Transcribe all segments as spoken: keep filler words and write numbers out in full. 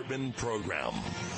Hartmann Program.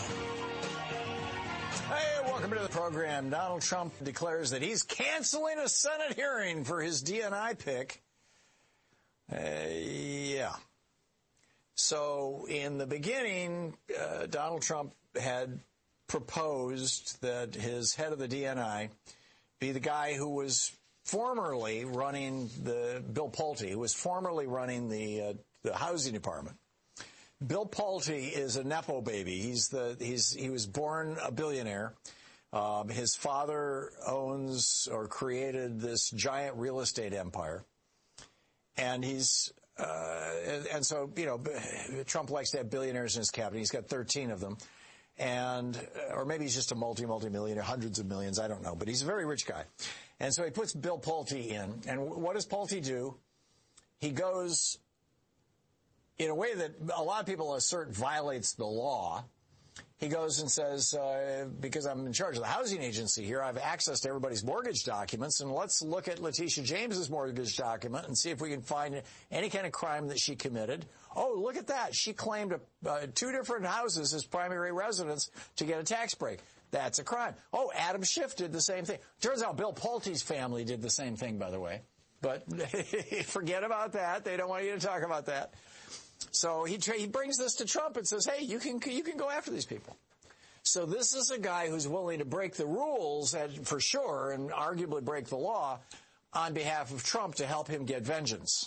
Hey, welcome to the program. Donald Trump declares that he's canceling a Senate hearing for his D N I pick. Uh, yeah. So in the beginning, uh, Donald Trump had proposed that his head of the D N I be the guy who was formerly running the, Bill Pulte, who was formerly running the, uh, the housing department. Bill Pulte is a Nepo baby. He's the, he's, he was born a billionaire. Um, his father owns or created this giant real estate empire. And he's, uh, and, and so, you know, Trump likes to have billionaires in his cabinet. He's got thirteen of them. And, or maybe he's just a multi, multi-millionaire, hundreds of millions, I don't know. But he's a very rich guy. And so he puts Bill Pulte in. And what does Pulte do? He goes in a way that a lot of people assert violates the law. He goes and says, uh, because I'm in charge of the housing agency here, I have access to everybody's mortgage documents, and let's look at Letitia James's mortgage document and see if we can find any kind of crime that she committed. Oh, look at that. She claimed a, uh, two different houses as primary residence to get a tax break. That's a crime. Oh, Adam Schiff did the same thing. Turns out Bill Pulte's family did the same thing, by the way. But forget about that. They don't want you to talk about that. So he he brings this to Trump and says, hey, you can you can go after these people. So this is a guy who's willing to break the rules, for sure, and arguably break the law on behalf of Trump to help him get vengeance.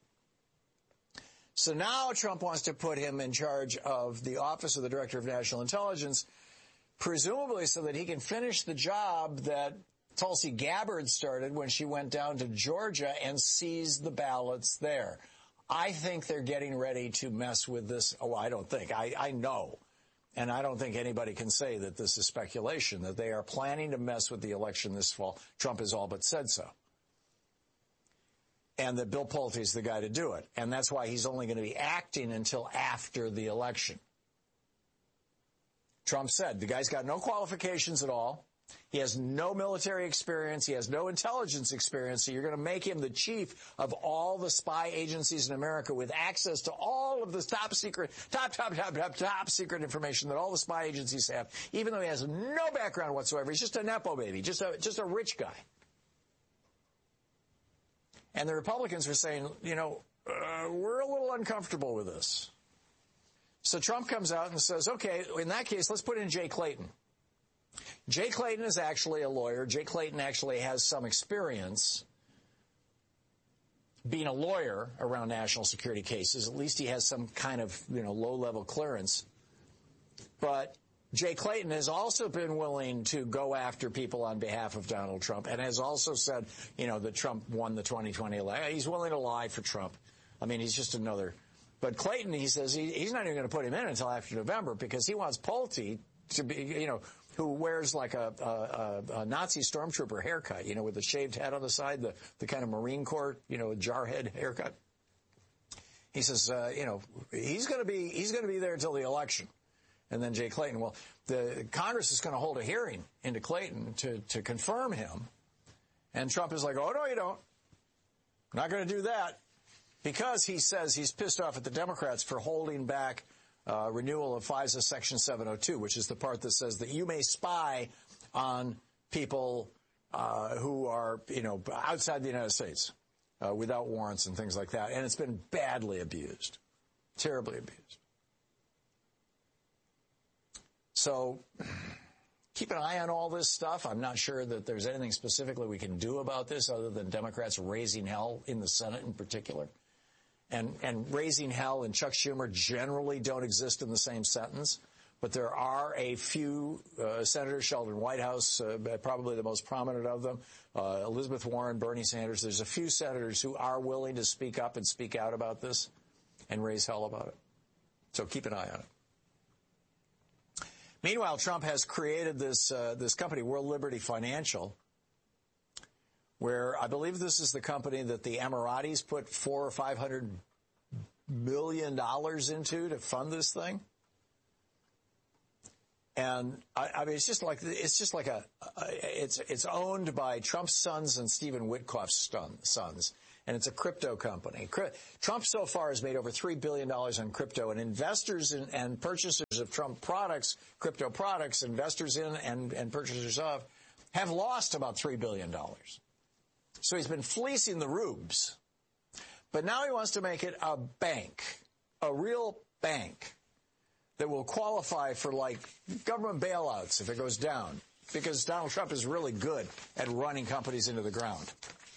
So now Trump wants to put him in charge of the Office of the Director of National Intelligence, presumably so that he can finish the job that Tulsi Gabbard started when she went down to Georgia and seized the ballots there. I think they're getting ready to mess with this. Oh, I don't think. I, I know. And I don't think anybody can say that this is speculation, that they are planning to mess with the election this fall. Trump has all but said so. And that Bill Pulte is the guy to do it. And that's why he's only going to be acting until after the election. Trump said the guy's got no qualifications at all. He has no military experience. He has no intelligence experience. So you're going to make him the chief of all the spy agencies in America with access to all of the top secret, top, top, top, top, top secret information that all the spy agencies have, even though he has no background whatsoever. He's just a Nepo baby, just a, just a rich guy. And the Republicans are saying, you know, uh, we're a little uncomfortable with this. So Trump comes out and says, okay, in that case, let's put in Jay Clayton. Jay Clayton is actually a lawyer. Jay Clayton actually has some experience being a lawyer around national security cases. At least he has some kind of, you know, low-level clearance. But Jay Clayton has also been willing to go after people on behalf of Donald Trump and has also said, you know, that Trump won the twenty twenty election. He's willing to lie for Trump. I mean, he's just another. But Clayton, he says he, he's not even going to put him in until after November because he wants Pulte to be, you know, who wears like a, a, a Nazi stormtrooper haircut, you know, with the shaved head on the side, the, the kind of Marine Corps, you know, jarhead haircut. He says, uh, you know, he's going to be, he's going to be there until the election. And then Jay Clayton, well, the Congress is going to hold a hearing into Clayton to, to confirm him. And Trump is like, oh, no, you don't. Not going to do that. Because he says he's pissed off at the Democrats for holding back Uh, renewal of FISA Section seven oh two, which is the part that says that you may spy on people uh, who are, you know, outside the United States uh, without warrants and things like that. And it's been badly abused, terribly abused. So keep an eye on all this stuff. I'm not sure that there's anything specifically we can do about this other than Democrats raising hell in the Senate in particular. And, and raising hell and Chuck Schumer generally don't exist in the same sentence. But there are a few uh, senators, Sheldon Whitehouse, uh, probably the most prominent of them, uh, Elizabeth Warren, Bernie Sanders. There's a few senators who are willing to speak up and speak out about this and raise hell about it. So keep an eye on it. Meanwhile, Trump has created this uh, this company, World Liberty Financial, where I believe this is the company that the Emiratis put four or five hundred million dollars into to fund this thing. And I, I mean, it's just like it's just like a, a it's it's owned by Trump's sons and Stephen Witkoff's sons, and it's a crypto company. Trump so far has made over three billion dollars on crypto, and investors in, and purchasers of Trump products, crypto products, investors in and, and purchasers of, have lost about three billion dollars. So he's been fleecing the rubes. But now he wants to make it a bank, a real bank that will qualify for, like, government bailouts if it goes down, because Donald Trump is really good at running companies into the ground.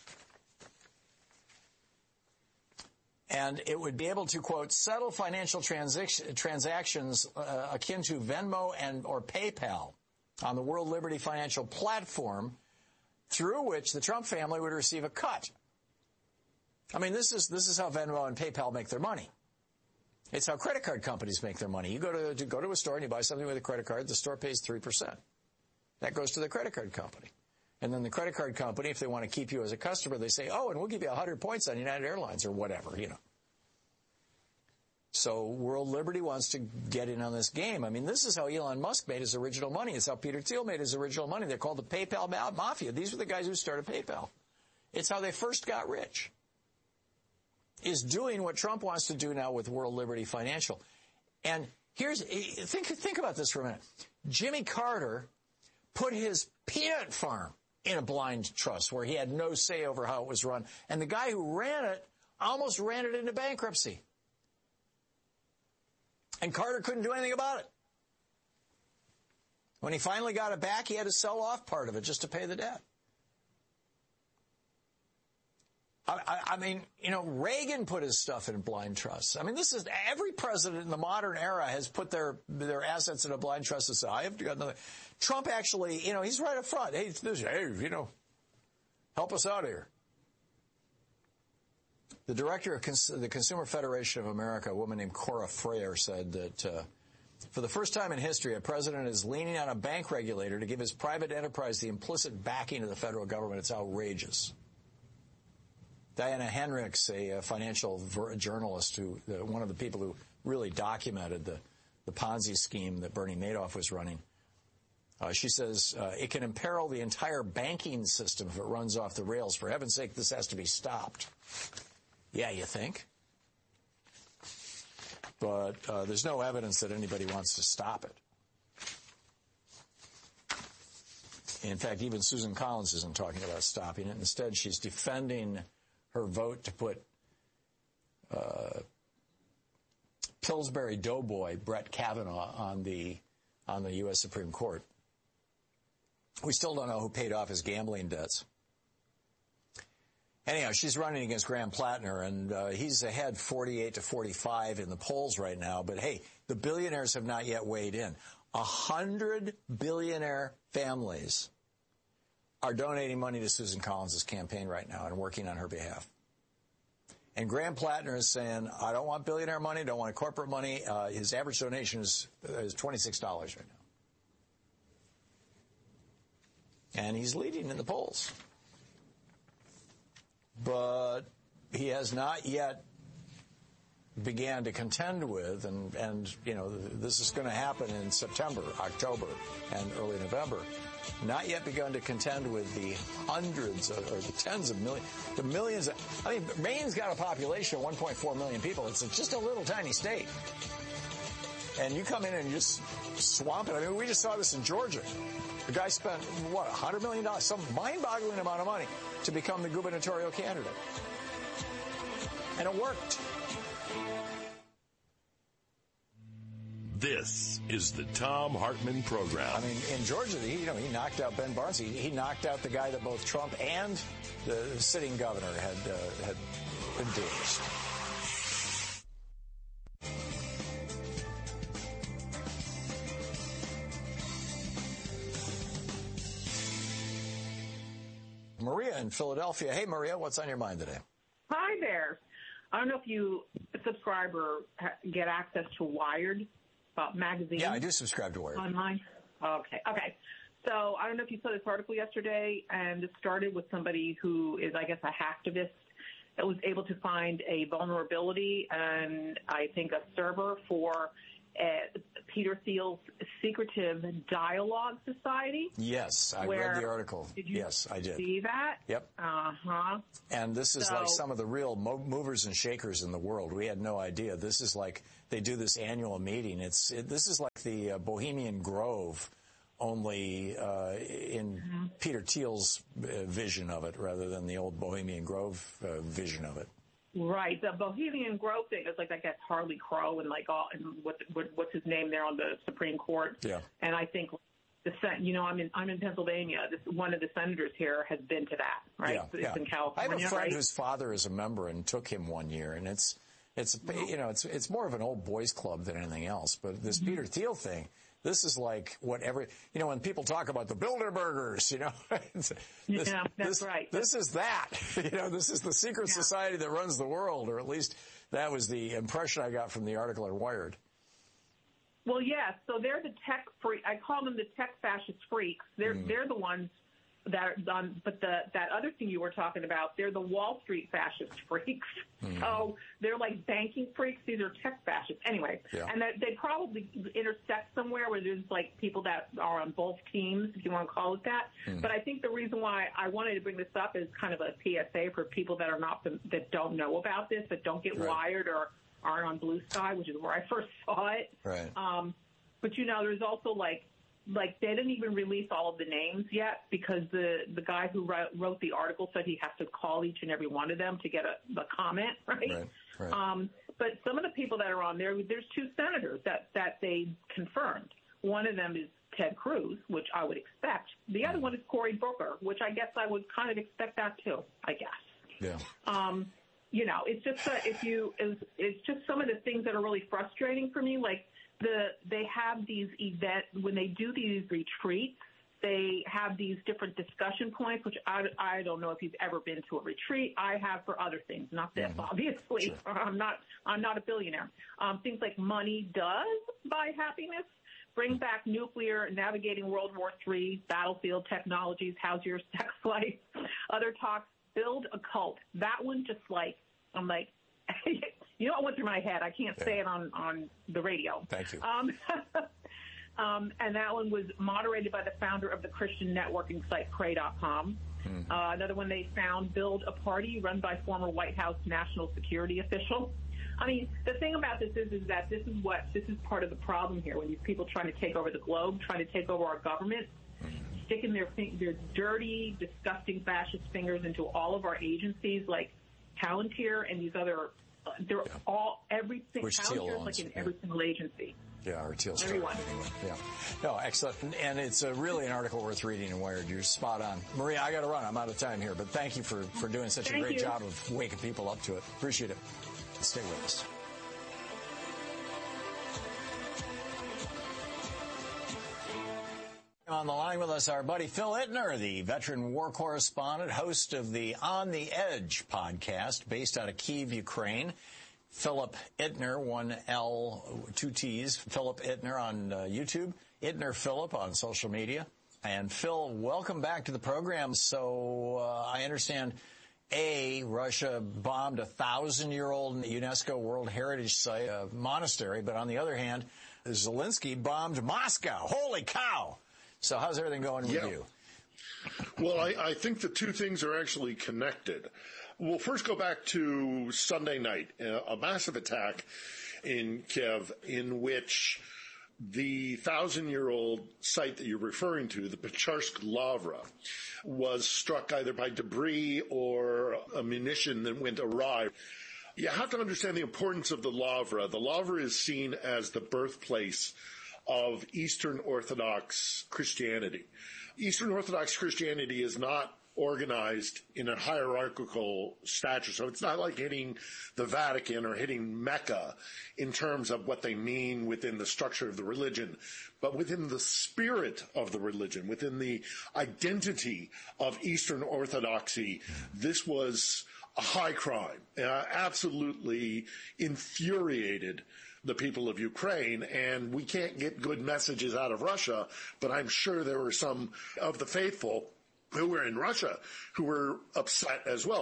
And it would be able to, quote, settle financial transac- transactions uh, akin to Venmo and or PayPal on the World Liberty Financial platform, through which the Trump family would receive a cut. I mean, this is this is how Venmo and PayPal make their money. It's how credit card companies make their money. You go to, to go to a store and you buy something with a credit card, the store pays three percent. That goes to the credit card company. And then the credit card company, if they want to keep you as a customer, they say, oh, and we'll give you one hundred points on United Airlines or whatever, you know. So World Liberty wants to get in on this game. I mean, this is how Elon Musk made his original money. It's how Peter Thiel made his original money. They're called the PayPal Mafia. These were the guys who started PayPal. It's how they first got rich. Is doing what Trump wants to do now with World Liberty Financial. And here's, think, think about this for a minute. Jimmy Carter put his peanut farm in a blind trust where he had no say over how it was run. And the guy who ran it almost ran it into bankruptcy. And Carter couldn't do anything about it. When he finally got it back, he had to sell off part of it just to pay the debt. I, I mean, you know, Reagan put his stuff in blind trusts. I mean, this is every president in the modern era has put their their assets in a blind trust and said, I have got nothing. Trump actually, you know, he's right up front. Hey, this, hey, you know, help us out here. The director of Cons- the Consumer Federation of America, a woman named Cora Freyer, said that uh, for the first time in history, a president is leaning on a bank regulator to give his private enterprise the implicit backing of the federal government. It's outrageous. Diana Henricks, a, a financial ver- journalist, who uh, one of the people who really documented the, the Ponzi scheme that Bernie Madoff was running, uh, she says uh, it can imperil the entire banking system if it runs off the rails. For heaven's sake, this has to be stopped. Yeah, you think? But uh, there's no evidence that anybody wants to stop it. In fact, even Susan Collins isn't talking about stopping it. Instead, she's defending her vote to put uh, Pillsbury doughboy Brett Kavanaugh on the on the U S Supreme Court. We still don't know who paid off his gambling debts. Anyhow, she's running against Graham Plattner, and uh, he's ahead forty-eight to forty-five in the polls right now. But hey, the billionaires have not yet weighed in. A hundred billionaire families are donating money to Susan Collins' campaign right now and working on her behalf. And Graham Plattner is saying, I don't want billionaire money, don't want corporate money. Uh, his average donation is, is twenty-six dollars right now. And he's leading in the polls. But he has not yet began to contend with, and, and you know, this is going to happen in September, October, and early November. Not yet begun to contend with the hundreds of, or the tens of millions, the millions of, I mean, Maine's got a population of one point four million people. It's just a little tiny state. And you come in and you just swamp it. I mean, we just saw this in Georgia. The guy spent, what, one hundred million dollars, some mind-boggling amount of money to become the gubernatorial candidate. And it worked. This is the Thom Hartmann Program. I mean, in Georgia, he, you know, he knocked out Ben Barnes. He, he knocked out the guy that both Trump and the sitting governor had uh, had endorsed. Maria in Philadelphia. Hey, Maria, what's on your mind today? Hi there. I don't know if you subscribe or get access to Wired. Uh, magazine. Yeah, I do subscribe to Wired. Online? Okay. Okay. So I don't know if you saw this article yesterday, and it started with somebody who is, I guess, a hacktivist that was able to find a vulnerability and I think a server for uh, Peter Thiel's secretive dialogue society. Yes, I where, read the article. Did you yes, I did. see that? Yep. Uh-huh. And this is so, like some of the real mo- movers and shakers in the world. We had no idea. This is like they do this annual meeting. It's it, This is like the uh, Bohemian Grove, only uh, in mm-hmm. Peter Thiel's uh, vision of it rather than the old Bohemian Grove uh, vision of it. Right. The Bohemian Grove thing is like, I guess, Harley Crow and like all, and what, what what's his name there on the Supreme Court. Yeah. And I think the you know I'm in I'm in Pennsylvania. This one of the senators here has been to that. Right. Yeah, it's yeah. in California. I have a friend right? whose father is a member and took him one year, and it's it's you know it's it's more of an old boys club than anything else. But this mm-hmm. Peter Thiel thing. This is like whatever, you know, when people talk about the Bilderbergers, you know. this, yeah, that's this, right. This is that. You know, this is the secret yeah. society that runs the world, or at least that was the impression I got from the article in Wired. Well, yeah, so they're the tech freak. I call them the tech fascist freaks. They're mm. they're the ones that are on, but the that other thing you were talking about, they're the Wall Street fascist freaks. Mm. So they're like banking freaks. These are tech fascists. Anyway, yeah. and that they probably intersect somewhere where there's like people that are on both teams, if you want to call it that. Mm. But I think the reason why I wanted to bring this up is kind of a P S A for people that are not, that don't know about this, that don't get right. wired or aren't on Blue Sky, which is where I first saw it. Right. Um, but, you know, there's also like, Like, they didn't even release all of the names yet because the, the guy who wrote, wrote the article said he has to call each and every one of them to get a, a comment, right? Right, right. Um, but some of the people that are on there, there's two senators that, that they confirmed. One of them is Ted Cruz, which I would expect. The other one is Cory Booker, which I guess I would kind of expect that too, I guess. Yeah. Um, you know, it's just that if you, it's, it's just some of the things that are really frustrating for me, like, The, they have these events, when they do these retreats, they have these different discussion points, which I, I don't know if you've ever been to a retreat. I have for other things, not this, mm-hmm. obviously. Sure. I'm not, I'm not a billionaire. Um, things like money does buy happiness, bring back nuclear, navigating World War Three, battlefield technologies, how's your sex life, other talks, build a cult. That one just like, I'm like, you know what went through my head? I can't yeah. say it on, on the radio. Thank you. Um, um, and that one was moderated by the founder of the Christian networking site, Cray dot com. Mm-hmm. Uh, another one they found, Build a Party, run by former White House national security official. I mean, the thing about this is, is that this is what, this is part of the problem here when these people trying to take over the globe, trying to take over our government, mm-hmm. sticking their, their dirty, disgusting fascist fingers into all of our agencies like Palantir and these other, uh, they're yeah. all, everything, Palantir is like in every yeah. single agency. Yeah, or Thiel's Everyone. Anyway. Yeah. No, excellent. And it's a really an article worth reading in Wired. You're spot on. Maria, I got to run. I'm out of time here, but thank you for, for doing such thank a great you. job of waking people up to it. Appreciate it. Stay with us. On the line with us, our buddy Phil Ittner, the veteran war correspondent, host of the On the Edge podcast based out of Kyiv, Ukraine. Philip Ittner, one L, two T's, Philip Ittner on uh, YouTube, Ittner Philip on social media. And Phil, welcome back to the program. So uh, I understand, A, Russia bombed a thousand-year-old UNESCO World Heritage Site, uh, monastery, but on the other hand, Zelensky bombed Moscow. Holy cow! So how's everything going with yeah. you? Well, I, I think the two things are actually connected. We'll first go back to Sunday night, a massive attack in Kiev in which the thousand-year-old site that you're referring to, the Pecharsk Lavra, was struck either by debris or a munition that went awry. You have to understand the importance of the Lavra. The Lavra is seen as the birthplace of Eastern Orthodox Christianity. Eastern Orthodox Christianity is not organized in a hierarchical stature. So it's not like hitting the Vatican or hitting Mecca in terms of what they mean within the structure of the religion, but within the spirit of the religion, within the identity of Eastern Orthodoxy. This was a high crime, uh, absolutely infuriated the people of Ukraine, and we can't get good messages out of Russia, but I'm sure there were some of the faithful who were in Russia who were upset as well. But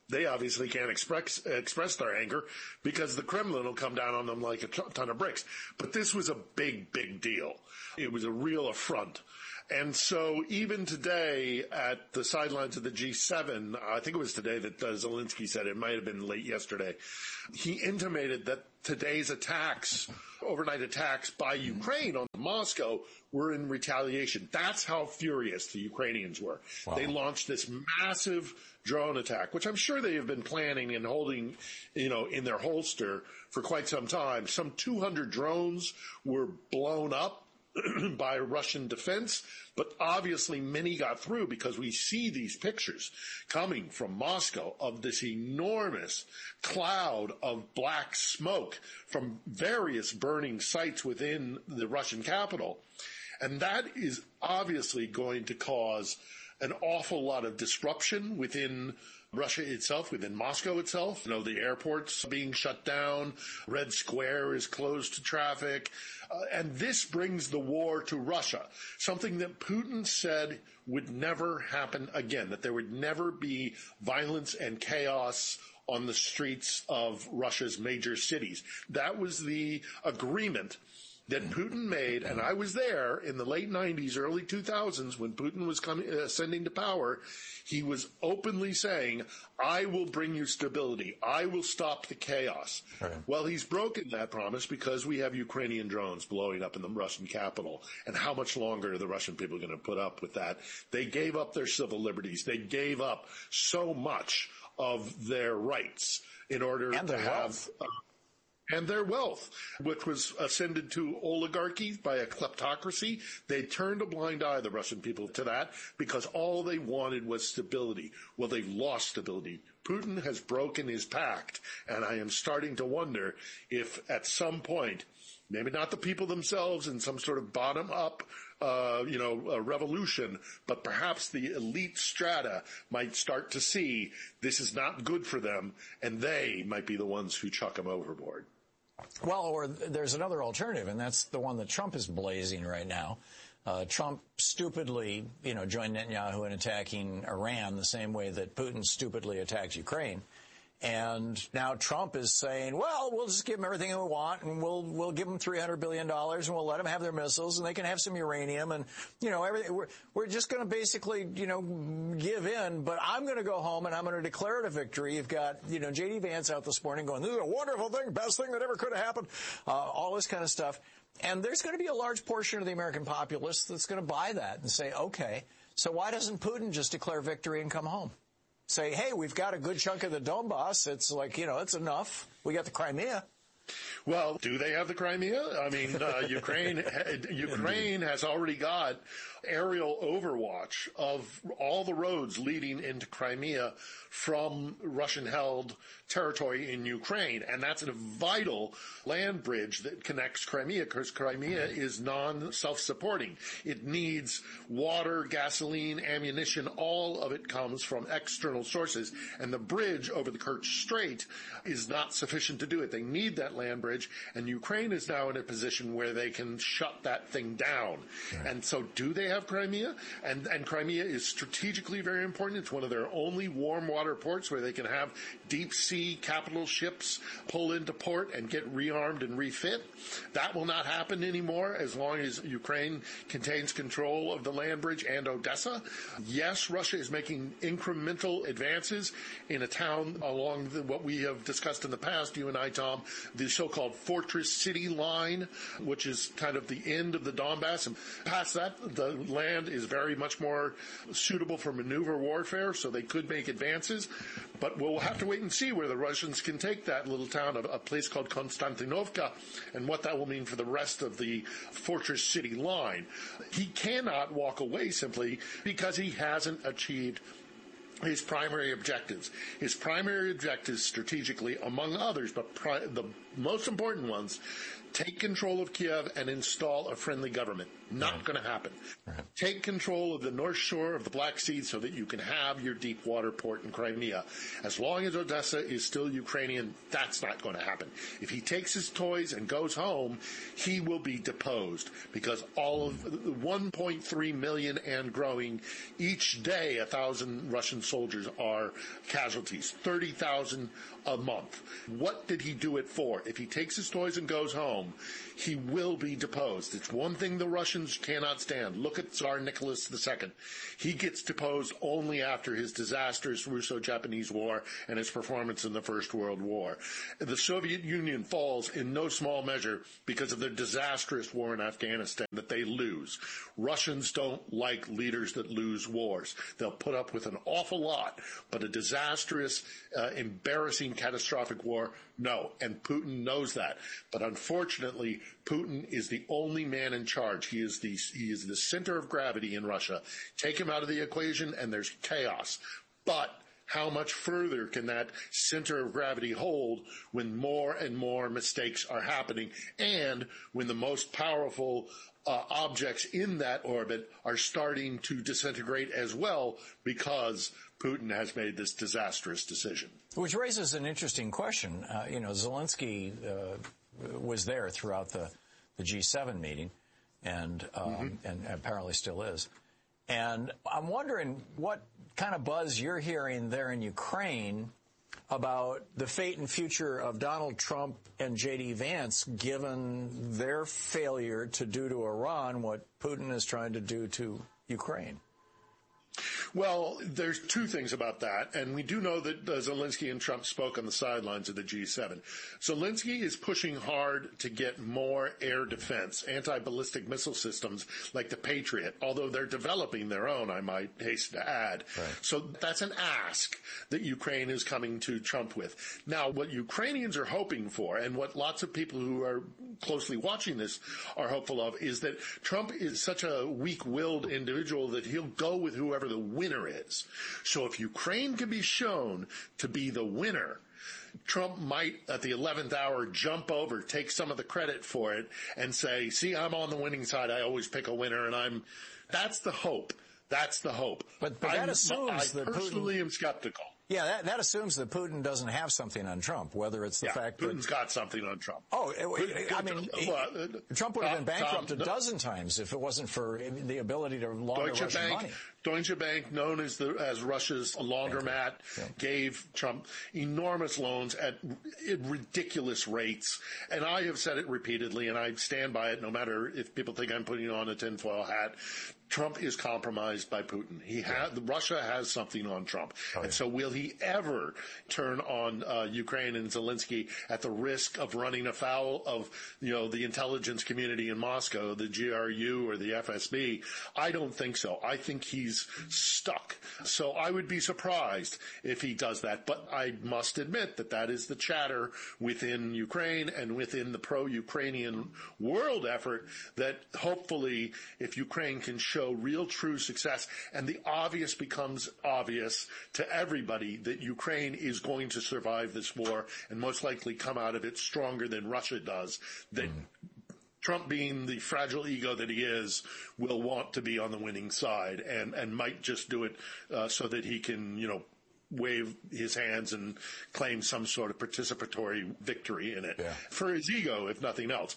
They obviously can't express, express their anger because the Kremlin will come down on them like a ton of bricks. But this was a big, big deal. It was a real affront. And so even today at the sidelines of the G seven, I think it was today that uh, Zelensky said, it might have been late yesterday, he intimated that today's attacks, overnight attacks by Ukraine on Moscow, were in retaliation. That's how furious the Ukrainians were. Wow. They launched this massive drone attack, which I'm sure they have been planning and holding, you know, in their holster for quite some time. Some two hundred drones were blown up by Russian defense, but obviously many got through because we see these pictures coming from Moscow of this enormous cloud of black smoke from various burning sites within the Russian capital. And that is obviously going to cause an awful lot of disruption within Russia itself, within Moscow itself. You know, the airport's being shut down. Red Square is closed to traffic. Uh, and this brings the war to Russia, something that Putin said would never happen again, that there would never be violence and chaos on the streets of Russia's major cities. That was the agreement that Putin made, and I was there in the late nineties, early two thousands when Putin was coming, uh, ascending to power. He was openly saying, I will bring you stability. I will stop the chaos. Right. Well, he's broken that promise because we have Ukrainian drones blowing up in the Russian capital. And how much longer are the Russian people going to put up with that? They gave up their civil liberties. They gave up so much of their rights in order and to have... Wealth. Uh, and their wealth, which was ascended to oligarchy by a kleptocracy. They turned a blind eye, the Russian people, to that because all they wanted was stability. Well, they've lost stability. Putin has broken his pact, and I am starting to wonder if at some point, maybe not the people themselves in some sort of bottom-up Uh, you know, a revolution, but perhaps the elite strata might start to see this is not good for them, and they might be the ones who chuck them overboard. Well, or there's another alternative, and that's the one that Trump is blazing right now. Uh, Trump stupidly, you know, joined Netanyahu in attacking Iran the same way that Putin stupidly attacked Ukraine. And now Trump is saying, well, we'll just give them everything we want, and we'll we'll give them three hundred billion dollars, and we'll let them have their missiles, and they can have some uranium, and, you know, everything. We're, we're just going to basically, you know, give in, but I'm going to go home, and I'm going to declare it a victory. You've got, you know, J D Vance out this morning going, this is a wonderful thing, best thing that ever could have happened, uh, all this kind of stuff. And there's going to be a large portion of the American populace that's going to buy that and say, okay, so why doesn't Putin just declare victory and come home? Say, hey, we've got a good chunk of the Donbass. It's like, you know, it's enough. We got the Crimea. Well, do they have the Crimea? I mean, uh, Ukraine, Ukraine has already got aerial overwatch of all the roads leading into Crimea from Russian-held territory in Ukraine. And that's a vital land bridge that connects Crimea, because Crimea is non-self-supporting. It needs water, gasoline, ammunition. All of it comes from external sources. And the bridge over the Kerch Strait is not sufficient to do it. They need that land bridge. And Ukraine is now in a position where they can shut that thing down. Right. And so do they have Crimea? And, and Crimea is strategically very important. It's one of their only warm water ports where they can have deep sea capital ships pull into port and get rearmed and refit. That will not happen anymore as long as Ukraine contains control of the land bridge and Odessa. Yes, Russia is making incremental advances in a town along the, what we have discussed in the past, you and I, Tom, the so-called Fortress City line, which is kind of the end of the Donbass. And past that, the land is very much more suitable for maneuver warfare, so they could make advances. But we'll have to wait and see where the Russians can take that little town, of a place called Konstantinovka, and what that will mean for the rest of the Fortress City line. He cannot walk away simply because he hasn't achieved his primary objectives. His primary objectives strategically, among others, but pri- the most important ones, Take control of Kiev and install a friendly government. Not right. going to happen. Right. Take control of the north shore of the Black Sea so that you can have your deep water port in Crimea. As long as Odessa is still Ukrainian, that's not going to happen. If he takes his toys and goes home, he will be deposed because all of one point three million and growing each day, a thousand Russian soldiers are casualties, thirty thousand a month. What did he do it for? If he takes his toys and goes home, he will be deposed. It's one thing the Russians cannot stand. Look at Tsar Nicholas the Second. He gets deposed only after his disastrous Russo-Japanese War and his performance in the First World War. The Soviet Union falls in no small measure because of their disastrous war in Afghanistan that they lose. Russians don't like leaders that lose wars. They'll put up with an awful lot, but a disastrous, uh, embarrassing, catastrophic war, no. And Putin knows that. But unfortunately, Putin is the only man in charge. He is the, he is the center of gravity in Russia. Take him out of the equation and there's chaos. But how much further can that center of gravity hold when more and more mistakes are happening and when the most powerful uh, objects in that orbit are starting to disintegrate as well because Putin has made this disastrous decision? Which raises an interesting question. Uh, you know, Zelensky uh, was there throughout the, the G seven meeting, and um, mm-hmm. and apparently still is. And I'm wondering what kind of buzz you're hearing there in Ukraine about the fate and future of Donald Trump and J D Vance, given their failure to do to Iran what Putin is trying to do to Ukraine. Well, there's two things about that, and we do know that uh, Zelensky and Trump spoke on the sidelines of the G seven. Zelensky is pushing hard to get more air defense, anti-ballistic missile systems like the Patriot, although they're developing their own, I might hasten to add. Right. So that's an ask that Ukraine is coming to Trump with. Now, what Ukrainians are hoping for, and what lots of people who are closely watching this are hopeful of, is that Trump is such a weak-willed individual that he'll go with whoever the winner is. So if Ukraine can be shown to be the winner, Trump might, at the eleventh hour, jump over, take some of the credit for it, and say, see, I'm on the winning side. I always pick a winner, and I'm... That's the hope. That's the hope. But, but that I'm, assumes I that personally Putin... am skeptical. Yeah, that, that assumes that Putin doesn't have something on Trump, whether it's the yeah, fact Putin's that... got something on Trump. Oh, it, I mean, well, uh, Trump would have been bankrupt Tom, a dozen times if it wasn't for the ability to launder Deutsche Russian Bank, money. Deutsche Bank, known as the as Russia's laundromat, yeah. gave Trump enormous loans at ridiculous rates. And I have said it repeatedly, and I stand by it no matter if people think I'm putting on a tinfoil hat. Trump is compromised by Putin. He ha- yeah. Russia has something on Trump. Oh, yeah. And so will he ever turn on uh, Ukraine and Zelensky at the risk of running afoul of, you know, the intelligence community in Moscow, the G R U or the F S B? I don't think so. I think he's stuck. So I would be surprised if he does that. But I must admit that that is the chatter within Ukraine and within the pro-Ukrainian world effort that hopefully if Ukraine can show Show real true success, and the obvious becomes obvious to everybody that Ukraine is going to survive this war and most likely come out of it stronger than Russia does, that mm. Trump, being the fragile ego that he is, will want to be on the winning side and, and might just do it uh, so that he can, you know, wave his hands and claim some sort of participatory victory in it yeah. for his ego, if nothing else.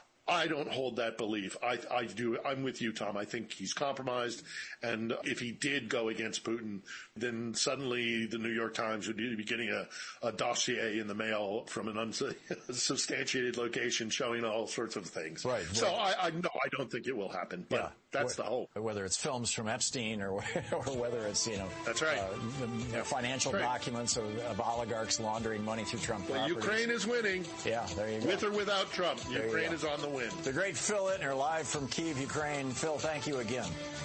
I don't hold that belief. I, I do. I'm with you, Tom. I think he's compromised. And if he did go against Putin, then suddenly the New York Times would be getting a, a dossier in the mail from an unsubstantiated location showing all sorts of things. Right. So I, I no, I don't think it will happen. But yeah. that's the hope. Whether it's films from Epstein or, or whether it's, you know, that's right. Uh, the, yeah. financial right. documents of, of oligarchs laundering money through Trump well, properties. Ukraine is winning. Yeah, there you go. With or without Trump, there Ukraine is on the win. The great Phil Ittner, live from Kyiv, Ukraine. Phil, thank you again.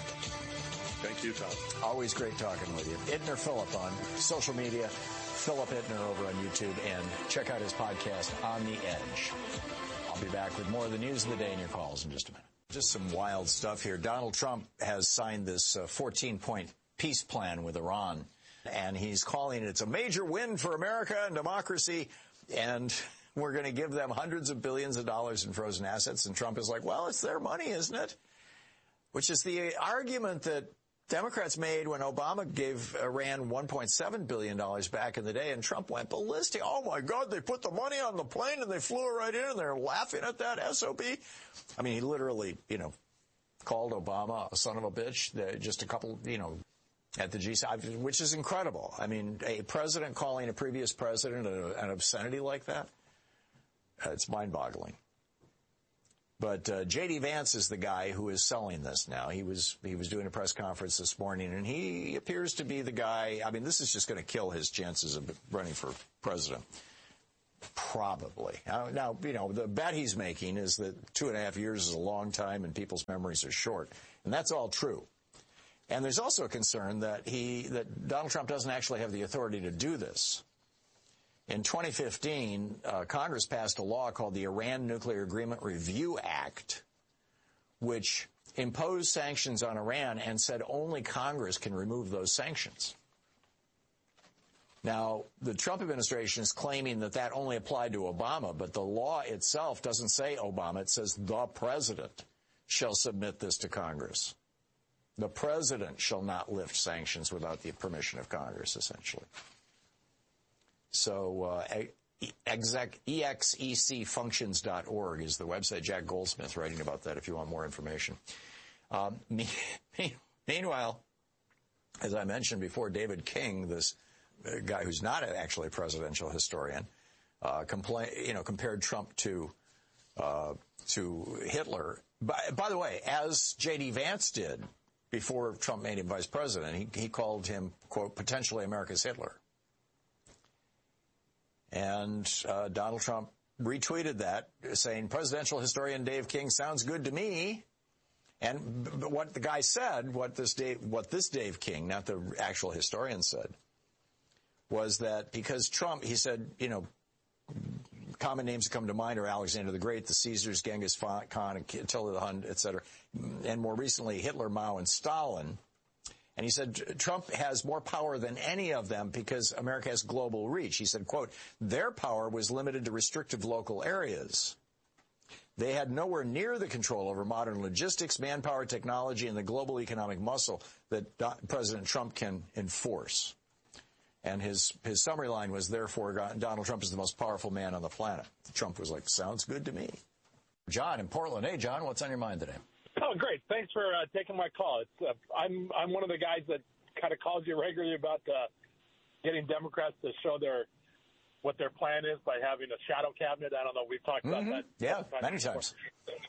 Thank you, Tom. Always great talking with you. Ittner Philip on social media, Philip Ittner over on YouTube, and check out his podcast, On the Edge. I'll be back with more of the news of the day and your calls in just a minute. Just some wild stuff here. Donald Trump has signed this uh, fourteen-point peace plan with Iran, and he's calling it it's a major win for America and democracy. And we're going to give them hundreds of billions of dollars in frozen assets. And Trump is like, well, it's their money, isn't it? Which is the argument that Democrats made when Obama gave Iran one point seven billion dollars back in the day, and Trump went ballistic. Oh, my God, they put the money on the plane and they flew it right in, and they're laughing at that S O B. I mean, he literally, you know, called Obama a son of a bitch just a couple, you know, at the G seven, which is incredible. I mean, a president calling a previous president an obscenity like that, uh, it's mind-boggling. But uh, J D. Vance is the guy who is selling this now. He was he was doing a press conference this morning, and he appears to be the guy. I mean, this is just going to kill his chances of running for president. Probably. Now, now, you know, the bet he's making is that two and a half years is a long time and people's memories are short. And that's all true. And there's also a concern that he that Donald Trump doesn't actually have the authority to do this. In twenty fifteen, uh, Congress passed a law called the Iran Nuclear Agreement Review Act, which imposed sanctions on Iran and said only Congress can remove those sanctions. Now, the Trump administration is claiming that that only applied to Obama, but the law itself doesn't say Obama. It says the president shall submit this to Congress. The president shall not lift sanctions without the permission of Congress, essentially. So uh, exec, E X E C functions dot org is the website. Jack Goldsmith writing about that if you want more information. Um, me, me, meanwhile, as I mentioned before, David King, this uh, guy who's not actually a presidential historian, uh, compla- you know, compared Trump to uh, to Hitler. By, by the way, as J D. Vance did before Trump made him vice president, he, he called him, quote, potentially America's Hitler. And uh, Donald Trump retweeted that, saying, presidential historian Dave King sounds good to me. And b- what the guy said, what this Dave, what this Dave King, not the actual historian, said, was that because Trump, he said, you know, common names that come to mind are Alexander the Great, the Caesars, Genghis Khan, Attila the Hun, et cetera, and more recently Hitler, Mao, and Stalin. And he said Trump has more power than any of them because America has global reach. He said, quote, their power was limited to restrictive local areas. They had nowhere near the control over modern logistics, manpower, technology, and the global economic muscle that President Trump can enforce. And his, his summary line was, therefore, Donald Trump is the most powerful man on the planet. Trump was like, sounds good to me. John in Portland. Hey, John, what's on your mind today? Oh, great. Thanks for uh, taking my call. It's uh, I'm I'm one of the guys that kind of calls you regularly about uh, getting Democrats to show their what their plan is by having a shadow cabinet. I don't know. We've talked mm-hmm. about that. Yeah, many times.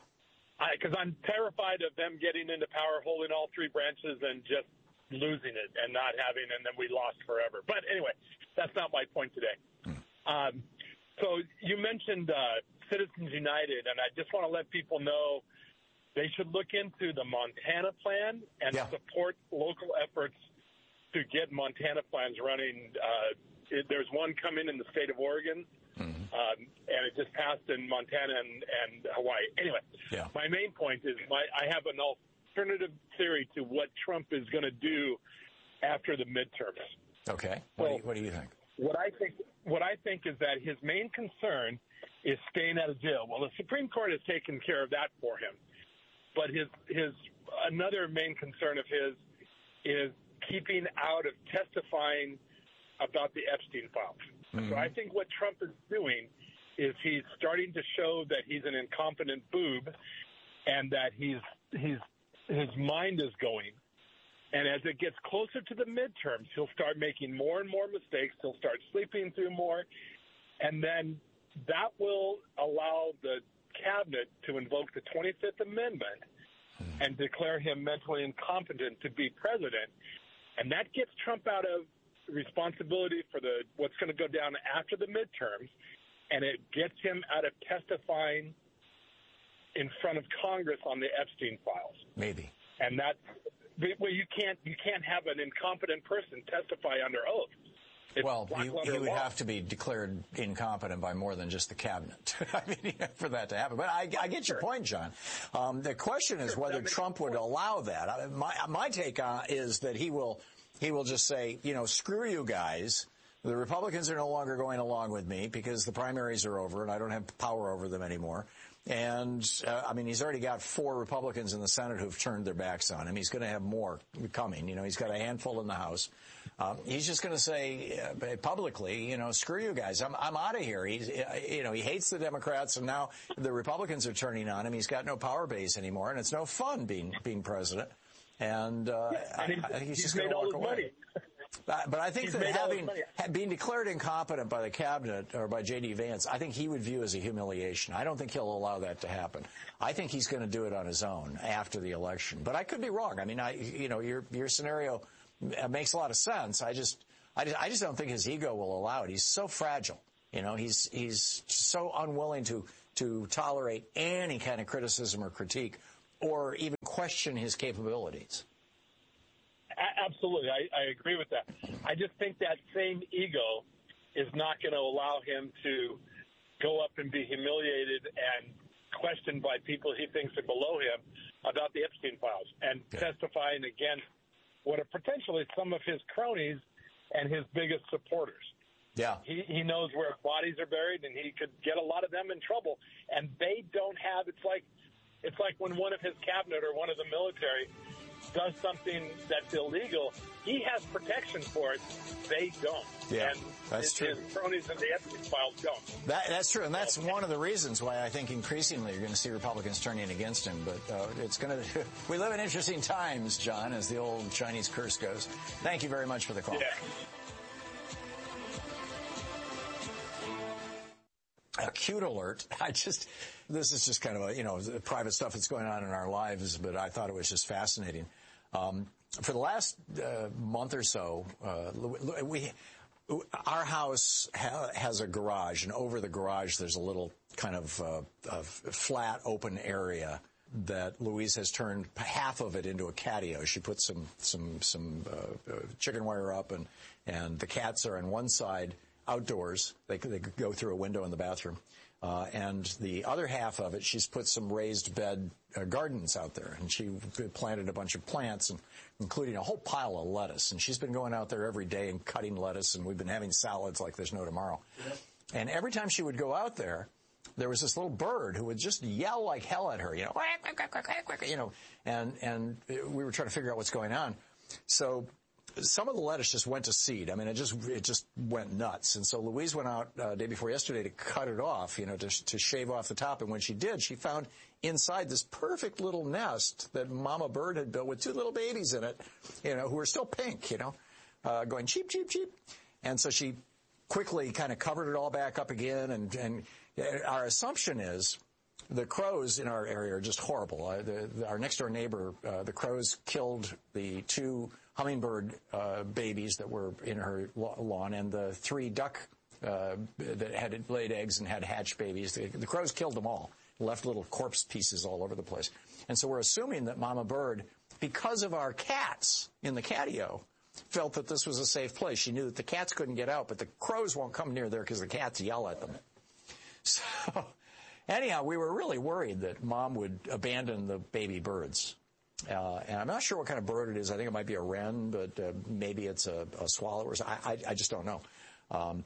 Because I'm terrified of them getting into power, holding all three branches, and just losing it and not having, and then we lost forever. But anyway, that's not my point today. Mm. Um, so you mentioned uh, Citizens United, and I just want to let people know they should look into the Montana plan and yeah. support local efforts to get Montana plans running. Uh, it, there's one coming in the state of Oregon, mm-hmm. um, and it just passed in Montana and, and Hawaii. Anyway, yeah. my main point is my, I have an alternative theory to what Trump is going to do after the midterms. Okay. What, so, do you, what do you think? What I think, what I think is that his main concern is staying out of jail. Well, the Supreme Court has taken care of that for him. But his his another main concern of his is keeping out of testifying about the Epstein files. Mm-hmm. So I think what Trump is doing is he's starting to show that he's an incompetent boob, and that he's he's his mind is going. And as it gets closer to the midterms, he'll start making more and more mistakes. He'll start sleeping through more, and then that will allow the cabinet to invoke the twenty-fifth Amendment hmm. and declare him mentally incompetent to be president. And that gets Trump out of responsibility for the what's going to go down after the midterms, and it gets him out of testifying in front of Congress on the Epstein files. Maybe. And that's well, you can't you can't have an incompetent person testify under oath. It's well, he, he would law. have to be declared incompetent by more than just the cabinet I mean, for that to happen. But I, I get your point, John. Um, the question is sure, whether Trump would allow that. I, my, my take on is that he will he will just say, you know, screw you guys. The Republicans are no longer going along with me because the primaries are over and I don't have power over them anymore. And, uh, I mean, he's already got four Republicans in the Senate who've turned their backs on him. He's going to have more coming. You know, he's got a handful in the House. Uh, he's just going to say uh, publicly, you know, screw you guys. I'm, I'm out of here. He's, uh, you know, he hates the Democrats, and now the Republicans are turning on him. He's got no power base anymore, and it's no fun being being president. And, uh, and he, I, I think he's, he's just going to walk away. Money. But, but I think he's that having being declared incompetent by the cabinet or by J D. Vance, I think he would view as a humiliation. I don't think he'll allow that to happen. I think he's going to do it on his own after the election. But I could be wrong. I mean, I, you know, your your scenario makes a lot of sense. I just, I just, I just don't think his ego will allow it. He's so fragile. You know, he's he's so unwilling to to tolerate any kind of criticism or critique, or even question his capabilities. Absolutely. I, I agree with that. I just think that same ego is not going to allow him to go up and be humiliated and questioned by people he thinks are below him about the Epstein files and yeah. testifying against what are potentially some of his cronies and his biggest supporters. Yeah. He, he knows where bodies are buried, and he could get a lot of them in trouble. And they don't have, it's like, it's like when one of his cabinet or one of the military does something that's illegal, he has protection for it. They don't. Yeah, and that's his, true. His cronies and the Epstein files don't. That, that's true, and that's one of the reasons why I think increasingly you're going to see Republicans turning against him. But uh, it's going to. We live in interesting times, John, as the old Chinese curse goes. Thank you very much for the call. Yeah. Acute alert. I just, this is just kind of a, you know, private stuff that's going on in our lives, but I thought it was just fascinating. Um, for the last uh, month or so, uh, we, our house ha- has a garage, and over the garage there's a little kind of uh, a flat open area that Louise has turned half of it into a catio. She put some, some, some uh, uh, chicken wire up, and, and the cats are on one side outdoors. They could, they could go through a window in the bathroom. Uh, and the other half of it, she's put some raised bed uh, gardens out there. And she planted a bunch of plants, and including a whole pile of lettuce. And she's been going out there every day and cutting lettuce, and we've been having salads like there's no tomorrow. Yep. And every time she would go out there, there was this little bird who would just yell like hell at her, you know, quack, quack, quack, quack, quack, you know, and, and we were trying to figure out what's going on. So some of the lettuce just went to seed. I mean, it just it just went nuts. And so Louise went out uh, day before yesterday to cut it off, you know, to to shave off the top. And when she did, she found inside this perfect little nest that Mama Bird had built with two little babies in it, you know, who are still pink, you know, uh, going cheep, cheep, cheep. And so she quickly kind of covered it all back up again. And, and our assumption is the crows in our area are just horrible. Uh, the, the, our next door neighbor, uh, the crows killed the two hummingbird uh, babies that were in her lawn, and the three duck uh, that had laid eggs and had hatched babies. The, the crows killed them all, left little corpse pieces all over the place. And so we're assuming that Mama Bird, because of our cats in the catio, felt that this was a safe place. She knew that the cats couldn't get out, but the crows won't come near there because the cats yell at them. So anyhow, we were really worried that Mom would abandon the baby birds. Uh, and I'm not sure what kind of bird it is. I think it might be a wren, but uh, maybe it's a, a swallow or something. I, I, I just don't know. Um,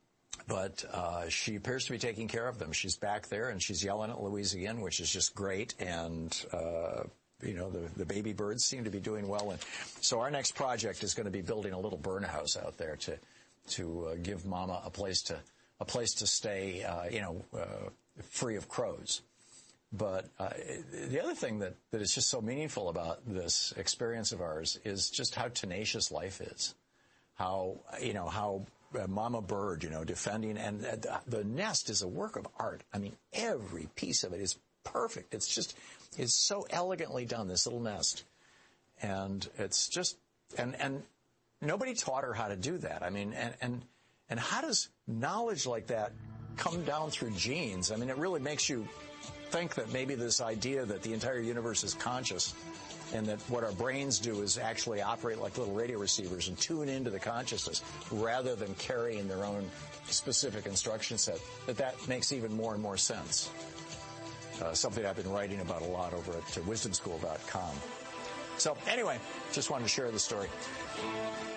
but uh, she appears to be taking care of them. She's back there, and she's yelling at Louise again, which is just great. And, uh, you know, the, the baby birds seem to be doing well. And so our next project is going to be building a little burn house out there to to uh, give Mama a place to a place to stay, uh, you know, uh, free of crows. But uh, the other thing that, that is just so meaningful about this experience of ours is just how tenacious life is. How, you know, how uh, Mama Bird, you know, defending, and uh, the nest is a work of art. I mean, every piece of it is perfect. It's just, it's so elegantly done, this little nest. And it's just, and, and nobody taught her how to do that. I mean, and, and, and how does knowledge like that come down through genes? I mean, it really makes you think that maybe this idea that the entire universe is conscious and that what our brains do is actually operate like little radio receivers and tune into the consciousness rather than carrying their own specific instruction set, that that makes even more and more sense. Uh, something I've been writing about a lot over at wisdom school dot com. So anyway, just wanted to share the story.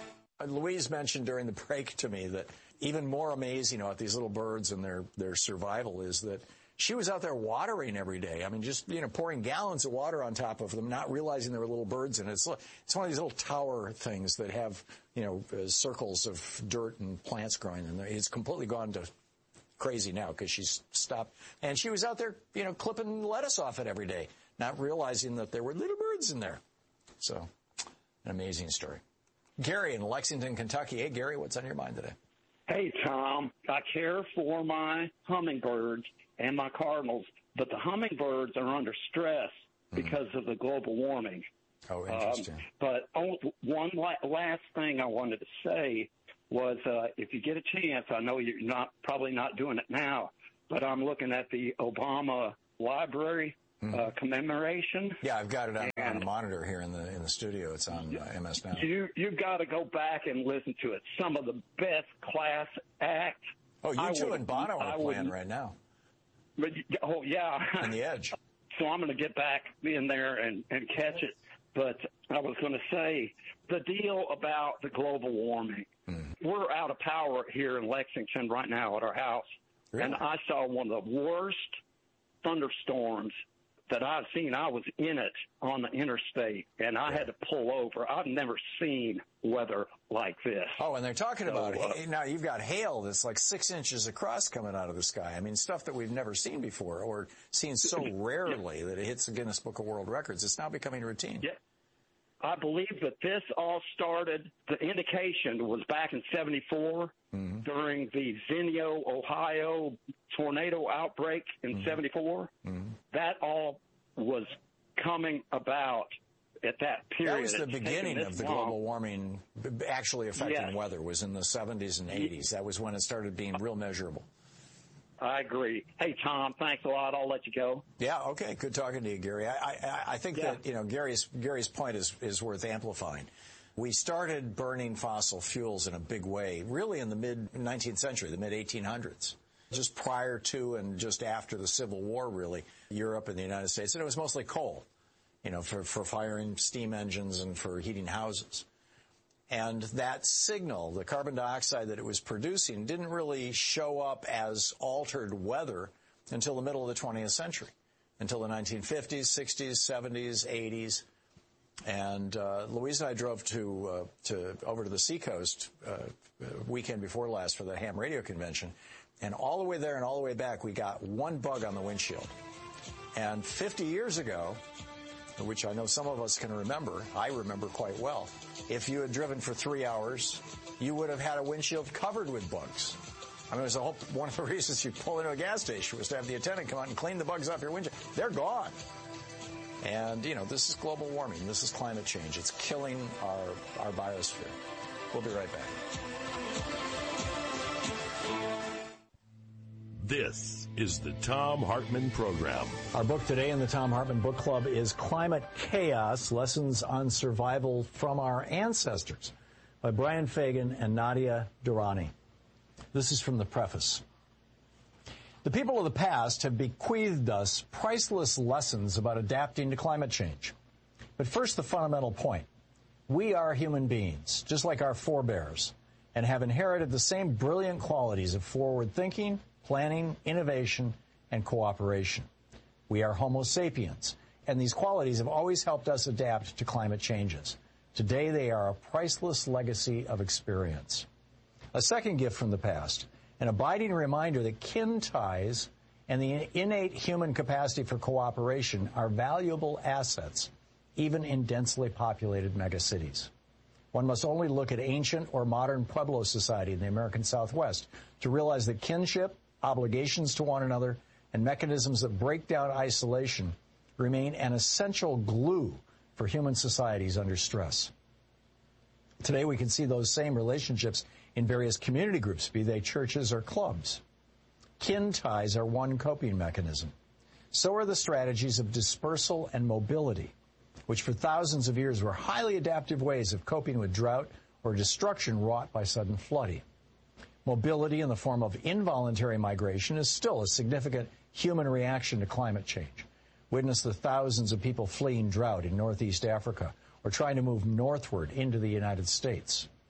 Louise mentioned during the break to me that even more amazing about these little birds and their, their survival is that she was out there watering every day. I mean, just, you know, pouring gallons of water on top of them, not realizing there were little birds in it. It's, it's one of these little tower things that have, you know, uh, circles of dirt and plants growing in there. It's completely gone to crazy now because she's stopped. And she was out there, you know, clipping lettuce off it every day, not realizing that there were little birds in there. So, an amazing story. Gary in Lexington, Kentucky. Hey, Gary, what's on your mind today? Hey, Tom. I care for my hummingbirds and my cardinals, but the hummingbirds are under stress because mm. of the global warming. Oh, interesting. Um, but oh, one la- last thing I wanted to say was uh, if you get a chance, I know you're not probably not doing it now, but I'm looking at the Obama Library mm. uh, commemoration. Yeah, I've got it on, on a monitor here in the in the studio. It's on uh, M S Now. You you've got to go back and listen to it. Some of the best class act. Oh, you I two would, and Bono are I playing would, right now. But, oh, yeah. On the Edge. So I'm going to get back in there and, and catch it. But I was going to say the deal about the global warming. Mm. We're out of power here in Lexington right now at our house. Really? And I saw one of the worst thunderstorms that I've seen. I was in it on the interstate, and I yeah. had to pull over. I've never seen weather like this. Oh, and they're talking so, about uh, now you've got hail that's like six inches across coming out of the sky. I mean, stuff that we've never seen before or seen so rarely yeah. that it hits the Guinness Book of World Records. It's now becoming routine. Yeah. I believe that this all started, the indication was back in seventy-four mm-hmm. during the Zinio, Ohio tornado outbreak in mm-hmm. seventy-four. Mm-hmm. That all was coming about at that period. That was the it's beginning of the long. global warming actually affecting yes. weather, was in the seventies and eighties. That was when it started being real measurable. I agree. Hey, Tom, thanks a lot. I'll let you go. Yeah, okay. Good talking to you, Gary. I, I, I think yeah. that, you know, Gary's Gary's point is, is worth amplifying. We started burning fossil fuels in a big way, really in the mid-nineteenth century, the mid eighteen hundreds, just prior to and just after the Civil War, really, Europe and the United States. And it was mostly coal, you know, for, for firing steam engines and for heating houses. And that signal, the carbon dioxide that it was producing, didn't really show up as altered weather until the middle of the twentieth century, until the nineteen fifties, sixties, seventies, eighties. And uh, Louise and I drove to uh, to over to the Seacoast uh, weekend before last for the ham radio convention. And all the way there and all the way back, we got one bug on the windshield. And fifty years ago, which I know some of us can remember, I remember quite well, if you had driven for three hours, you would have had a windshield covered with bugs. I mean, it was a whole, one of the reasons you pull into a gas station was to have the attendant come out and clean the bugs off your windshield. They're gone. And, you know, this is global warming. This is climate change. It's killing our, our biosphere. We'll be right back. This is the Thom Hartmann Program. Our book today in the Thom Hartmann Book Club is Climate Chaos, Lessons on Survival from Our Ancestors by Brian Fagan and Nadia Durrani. This is from the preface. The people of the past have bequeathed us priceless lessons about adapting to climate change. But first, the fundamental point. We are human beings, just like our forebears, and have inherited the same brilliant qualities of forward thinking, planning, innovation, and cooperation. We are Homo sapiens, and these qualities have always helped us adapt to climate changes. Today, they are a priceless legacy of experience. A second gift from the past, an abiding reminder that kin ties and the innate human capacity for cooperation are valuable assets, even in densely populated megacities. One must only look at ancient or modern Pueblo society in the American Southwest to realize that kinship, obligations to one another, and mechanisms that break down isolation remain an essential glue for human societies under stress. Today, we can see those same relationships in various community groups, be they churches or clubs. Kin ties are one coping mechanism. So are the strategies of dispersal and mobility, which for thousands of years were highly adaptive ways of coping with drought or destruction wrought by sudden flooding. Mobility in the form of involuntary migration is still a significant human reaction to climate change. Witness the thousands of people fleeing drought in Northeast Africa or trying to move northward into the United States.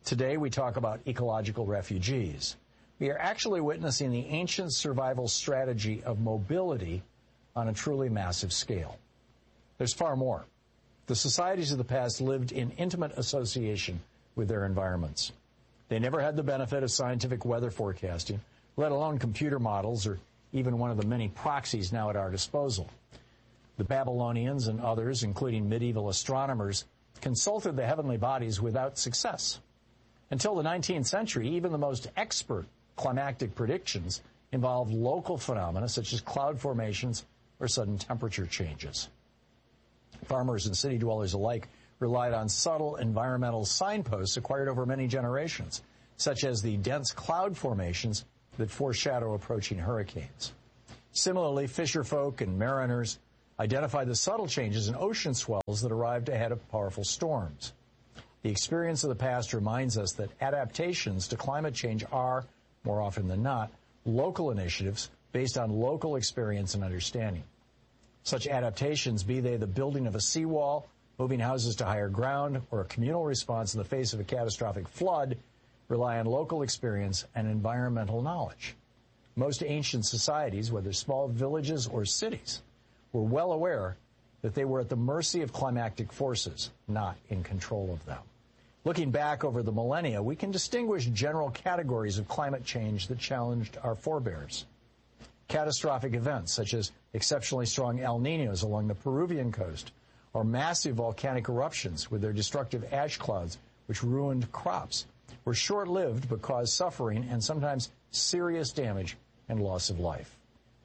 Today, we talk about ecological refugees. We are actually witnessing the ancient survival strategy of mobility on a truly massive scale. There's far more. The societies of the past lived in intimate association with their environments. They never had the benefit of scientific weather forecasting, let alone computer models or even one of the many proxies now at our disposal. The Babylonians and others, including medieval astronomers, consulted the heavenly bodies without success. Until the nineteenth century, even the most expert climatic predictions involved local phenomena such as cloud formations or sudden temperature changes. Farmers and city dwellers alike relied on subtle environmental signposts acquired over many generations, such as the dense cloud formations that foreshadow approaching hurricanes. Similarly, fisherfolk and mariners identified the subtle changes in ocean swells that arrived ahead of powerful storms. The experience of the past reminds us that adaptations to climate change are, more often than not, local initiatives based on local experience and understanding. Such adaptations, be they the building of a seawall, moving houses to higher ground, or a communal response in the face of a catastrophic flood, rely on local experience and environmental knowledge. Most ancient societies, whether small villages or cities, were well aware that they were at the mercy of climatic forces, not in control of them. Looking back over the millennia, we can distinguish general categories of climate change that challenged our forebears. Catastrophic events such as exceptionally strong El Niños along the Peruvian coast, or massive volcanic eruptions with their destructive ash clouds which ruined crops, were short-lived but caused suffering and sometimes serious damage and loss of life.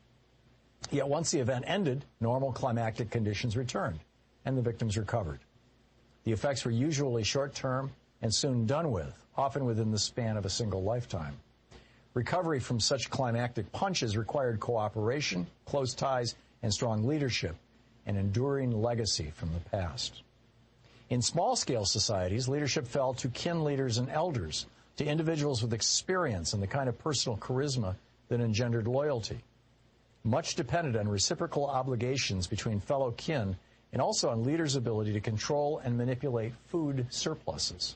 Yet once the event ended, normal climatic conditions returned, and the victims recovered. The effects were usually short-term and soon done with, often within the span of a single lifetime. Recovery from such climactic punches required cooperation, close ties, and strong leadership, an enduring legacy from the past. In small-scale societies, leadership fell to kin leaders and elders, to individuals with experience and the kind of personal charisma that engendered loyalty. Much depended on reciprocal obligations between fellow kin and also on leaders' ability to control and manipulate food surpluses.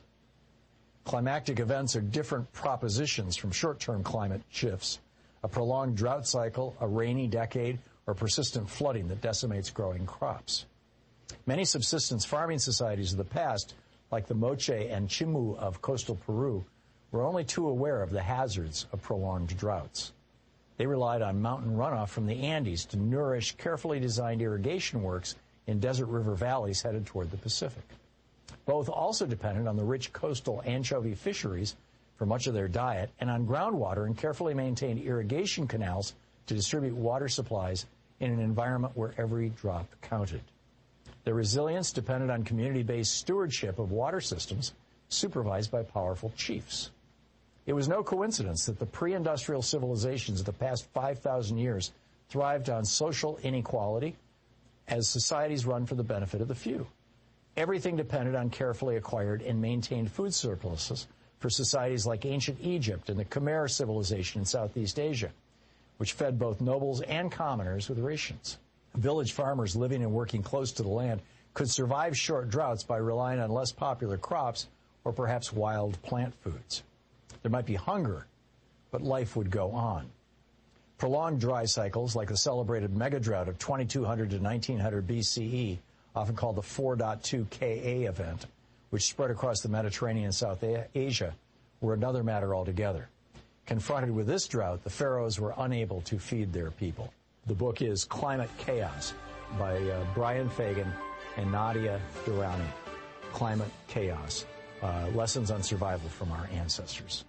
Climactic events are different propositions from short-term climate shifts, a prolonged drought cycle, a rainy decade, or persistent flooding that decimates growing crops. Many subsistence farming societies of the past, like the Moche and Chimu of coastal Peru, were only too aware of the hazards of prolonged droughts. They relied on mountain runoff from the Andes to nourish carefully designed irrigation works in desert river valleys headed toward the Pacific. Both also depended on the rich coastal anchovy fisheries for much of their diet and on groundwater and carefully maintained irrigation canals to distribute water supplies in an environment where every drop counted. Their resilience depended on community-based stewardship of water systems supervised by powerful chiefs. It was no coincidence that the pre-industrial civilizations of the past five thousand years thrived on social inequality as societies run for the benefit of the few. Everything depended on carefully acquired and maintained food surpluses for societies like ancient Egypt and the Khmer civilization in Southeast Asia, which fed both nobles and commoners with rations. Village farmers living and working close to the land could survive short droughts by relying on less popular crops or perhaps wild plant foods. There might be hunger, but life would go on. Prolonged dry cycles, like the celebrated megadrought of twenty-two hundred to nineteen hundred B C E, often called the four point two K A event, which spread across the Mediterranean and South Asia, were another matter altogether. Confronted with this drought, the pharaohs were unable to feed their people. The book is Climate Chaos by uh, Brian Fagan and Nadia Durrani. Climate Chaos, uh, Lessons on Survival from Our Ancestors.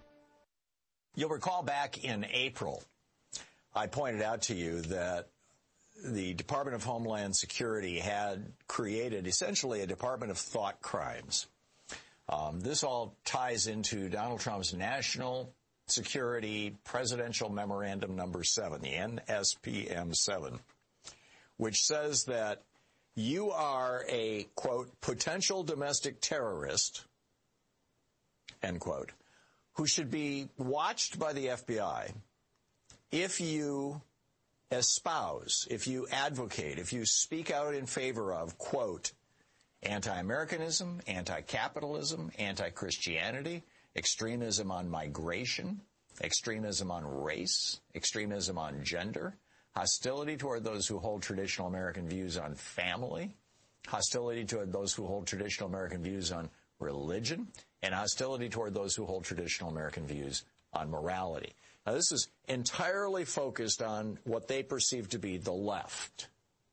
You'll recall back in April, I pointed out to you that the Department of Homeland Security had created essentially a Department of Thought Crimes. Um, this all ties into Donald Trump's National Security Presidential Memorandum Number seven, the N S P M seven, which says that you are a, quote, potential domestic terrorist, end quote, who should be watched by the F B I if you espouse, if you advocate, if you speak out in favor of, quote, anti-Americanism, anti-capitalism, anti-Christianity, extremism on migration, extremism on race, extremism on gender, hostility toward those who hold traditional American views on family, hostility toward those who hold traditional American views on religion, and hostility toward those who hold traditional American views on morality. Now, this is entirely focused on what they perceive to be the left.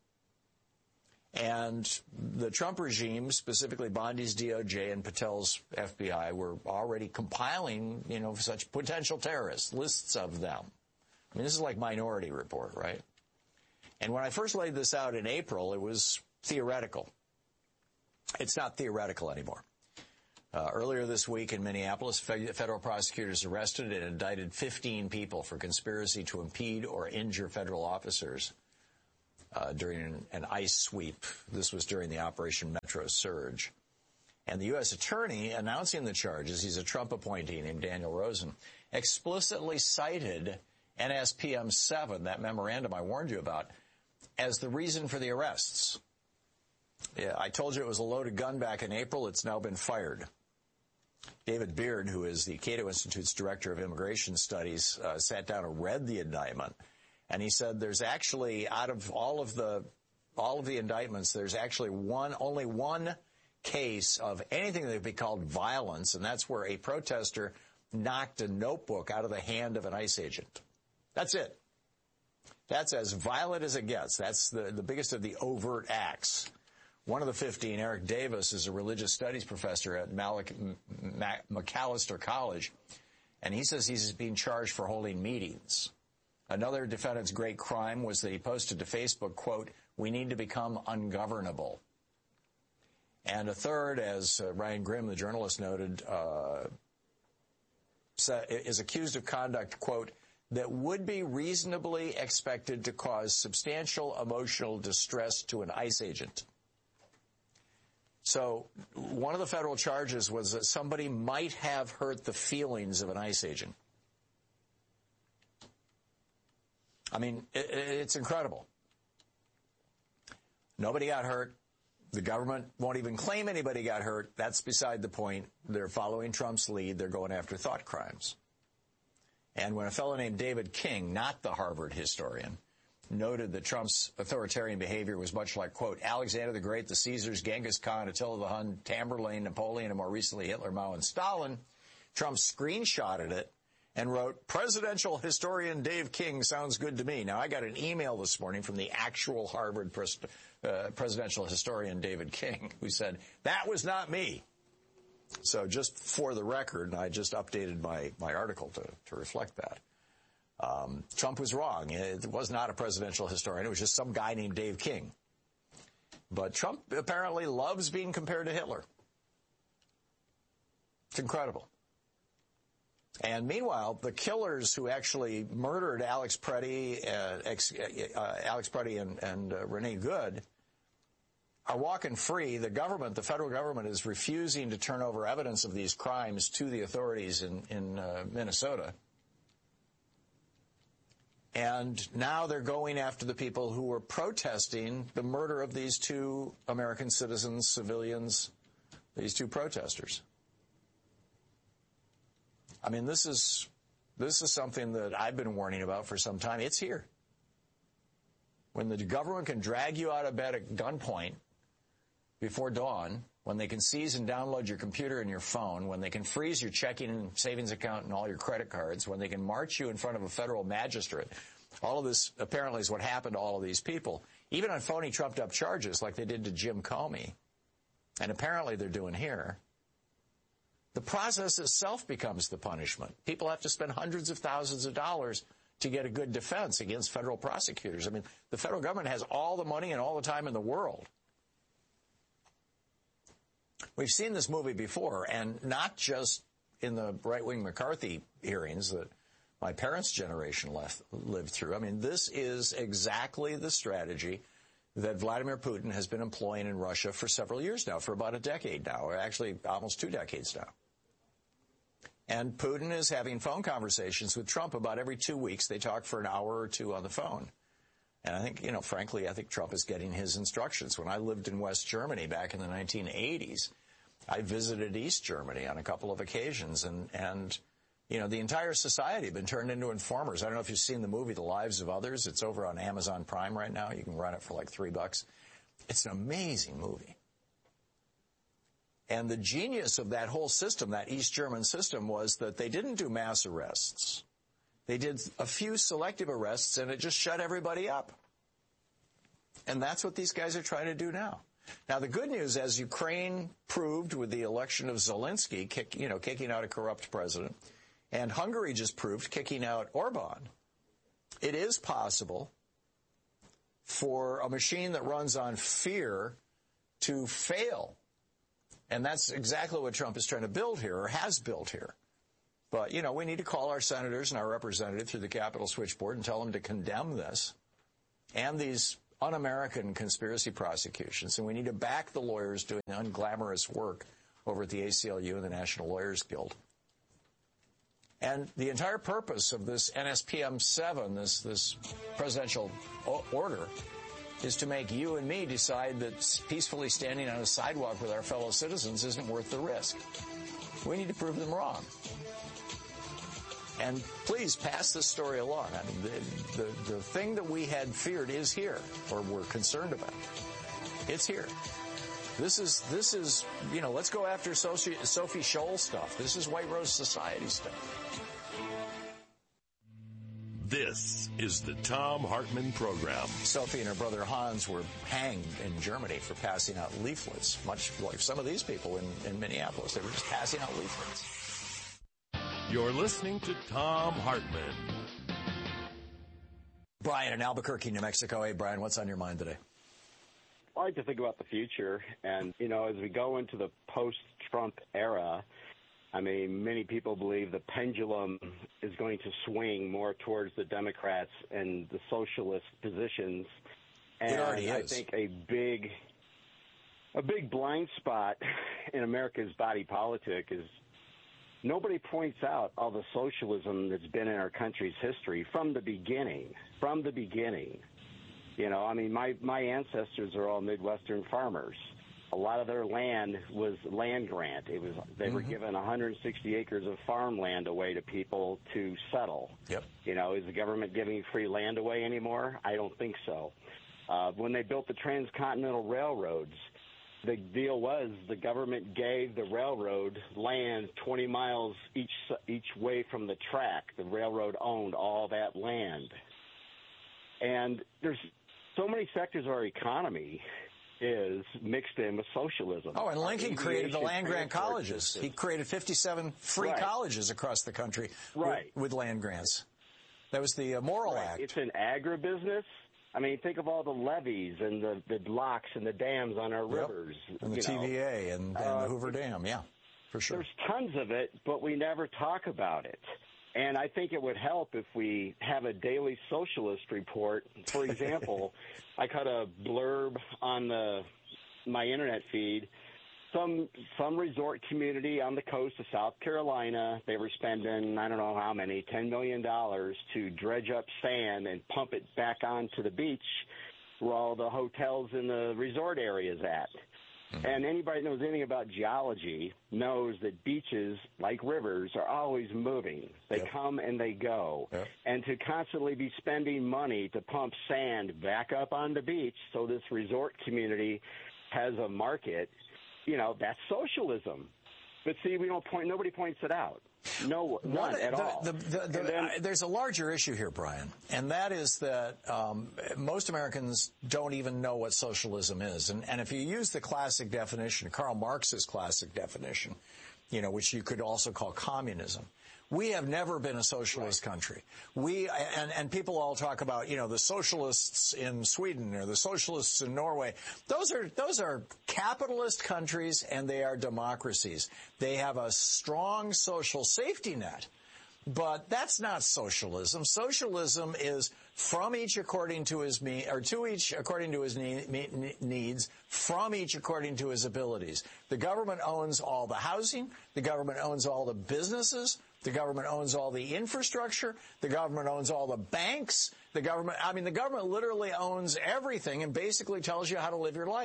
And the Trump regime, specifically Bondi's D O J and Patel's F B I, were already compiling, you know, such potential terrorists, lists of them. I mean, this is like Minority Report, right? And when I first laid this out in April, it was theoretical. It's not theoretical anymore. Uh, earlier this week in Minneapolis, federal prosecutors arrested and indicted fifteen people for conspiracy to impede or injure federal officers uh, during an, an ICE sweep. This was during the Operation Metro Surge. And the U S attorney announcing the charges, he's a Trump appointee named Daniel Rosen, explicitly cited N S P M seven, that memorandum I warned you about, as the reason for the arrests. Yeah, I told you it was a loaded gun back in April. It's now been fired. David Beard, who is the Cato Institute's director of immigration studies, uh, sat down and read the indictment, and he said there's actually, out of all of the all of the indictments, there's actually one, only one case of anything that would be called violence, and that's where a protester knocked a notebook out of the hand of an ICE agent. That's it. That's as violent as it gets. That's the, the biggest of the overt acts. One of the fifteen, Eric Davis, is a religious studies professor at Malik, M- Macalester College, and he says he's being charged for holding meetings. Another defendant's great crime was that he posted to Facebook, quote, "We need to become ungovernable." And a third, as uh, Ryan Grimm, the journalist, noted, uh, is accused of conduct, quote, "that would be reasonably expected to cause substantial emotional distress to an ICE agent." So one of the federal charges was that somebody might have hurt the feelings of an ICE agent. I mean, it, it's incredible. Nobody got hurt. The government won't even claim anybody got hurt. That's beside the point. They're following Trump's lead. They're going after thought crimes. And when a fellow named David King, not the Harvard historian, noted that Trump's authoritarian behavior was much like, quote, Alexander the Great, the Caesars, Genghis Khan, Attila the Hun, Tamerlane, Napoleon, and more recently Hitler, Mao, and Stalin, Trump screenshotted it and wrote, "Presidential historian Dave King sounds good to me." Now, I got an email this morning from the actual Harvard pres- uh, presidential historian David King, who said, "That was not me." So just for the record, I just updated my, my article to, to reflect that. Um, Trump was wrong. It was not a presidential historian. It was just some guy named Dave King. But Trump apparently loves being compared to Hitler. It's incredible. And meanwhile, the killers who actually murdered Alex Preddy, uh, ex, uh, Alex Preddy and, and uh, Renee Good are walking free. The government, the federal government, is refusing to turn over evidence of these crimes to the authorities in, in uh, Minnesota. And now they're going after the people who were protesting the murder of these two American citizens, civilians, these two protesters. I mean, this is this is something that I've been warning about for some time. It's here. When the government can drag you out of bed at gunpoint before dawn, when they can seize and download your computer and your phone, when they can freeze your checking and savings account and all your credit cards, when they can march you in front of a federal magistrate, all of this apparently is what happened to all of these people, even on phony trumped-up charges like they did to Jim Comey, and apparently they're doing here. The process itself becomes the punishment. People have to spend hundreds of thousands of dollars to get a good defense against federal prosecutors. I mean, the federal government has all the money and all the time in the world. We've seen this movie before, and not just in the right-wing McCarthy hearings that my parents' generation left, lived through. I mean, this is exactly the strategy that Vladimir Putin has been employing in Russia for several years now, for about a decade now, or actually almost two decades now. And Putin is having phone conversations with Trump about every two weeks. They talk for an hour or two on the phone. And I think, you know, frankly, I think Trump is getting his instructions. When I lived in West Germany back in the nineteen eighties, I visited East Germany on a couple of occasions, and, and you know, the entire society had been turned into informers. I don't know if you've seen the movie The Lives of Others. It's over on Amazon Prime right now. You can run it for like three bucks. It's an amazing movie. And the genius of that whole system, that East German system, was that they didn't do mass arrests. They did a few selective arrests, and it just shut everybody up. And that's what these guys are trying to do now. Now, the good news, as Ukraine proved with the election of Zelensky, kick, you know, kicking out a corrupt president, and Hungary just proved kicking out Orban, it is possible for a machine that runs on fear to fail. And that's exactly what Trump is trying to build here, or has built here. But, you know, we need to call our senators and our representative through the Capitol switchboard and tell them to condemn this and these un-American conspiracy prosecutions. And we need to back the lawyers doing unglamorous work over at the A C L U and the National Lawyers Guild. And the entire purpose of this N S P M seven, this, this presidential order, is to make you and me decide that peacefully standing on a sidewalk with our fellow citizens isn't worth the risk. We need to prove them wrong. And please pass this story along. I mean, the, the, the thing that we had feared is here, or we're concerned about. It's here. This is, this is, you know, let's go after Sophie, Sophie Scholl stuff. This is White Rose Society stuff. This is the Thom Hartmann Program. Sophie and her brother Hans were hanged in Germany for passing out leaflets, much like some of these people in, in Minneapolis. They were just passing out leaflets. You're listening to Thom Hartmann. Brian in Albuquerque, New Mexico. Hey, Brian, what's on your mind today? I like to think about the future. And, you know, as we go into the post-Trump era, I mean, many people believe the pendulum is going to swing more towards the Democrats and the socialist positions. And it already is. I think a big, a big blind spot in America's body politic is nobody points out all the socialism that's been in our country's history from the beginning, from the beginning. You know, I mean, my, my ancestors are all Midwestern farmers. A lot of their land was land grant. It was they mm-hmm. were given one hundred sixty acres of farmland away to people to settle. Yep. You know, is the government giving free land away anymore? I don't think so. Uh, when they built the transcontinental railroads, the deal was the government gave the railroad land twenty miles each each way from the track. The railroad owned all that land. And there's so many sectors of our economy is mixed in with socialism. Oh, and Lincoln created the land-grant colleges. He created fifty-seven free right. colleges across the country right. with, with land grants. That was the uh, Morrill right. Act. It's an agribusiness. I mean, think of all the levees and the, the locks and the dams on our yep. rivers. And the T V A and, and uh, the Hoover Dam, yeah, for sure. There's tons of it, but we never talk about it. And I think it would help if we have a daily socialist report. For example, I caught a blurb on the my internet feed. Some some resort community on the coast of South Carolina, they were spending, I don't know how many, ten million dollars to dredge up sand and pump it back onto the beach where all the hotels in the resort areas at. Mm-hmm. And anybody who knows anything about geology knows that beaches, like rivers, are always moving. They yep. come and they go. Yep. And to constantly be spending money to pump sand back up on the beach so this resort community has a market, you know, that's socialism. But see, we don't point. Nobody points it out. No, none One, at the, all. The, the, the, then, uh, there's a larger issue here, Brian, and that is that um, most Americans don't even know what socialism is. And, and if you use the classic definition, Karl Marx's classic definition, you know, which you could also call communism, we have never been a socialist right. country. We and, and people all talk about, you know, the socialists in Sweden or the socialists in Norway. Those are those are capitalist countries, and they are democracies. They have a strong social safety net, but that's not socialism. Socialism is from each according to his me or to each according to his ne- me- needs, from each according to his abilities. The government owns all the housing. The government owns all the businesses. The government owns all the infrastructure. The government owns all the banks. The government, I mean, the government literally owns everything and basically tells you how to live your life.